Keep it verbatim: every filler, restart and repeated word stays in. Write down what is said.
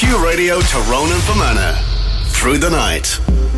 Q Radio Tyrone and Fermanagh. Through the night.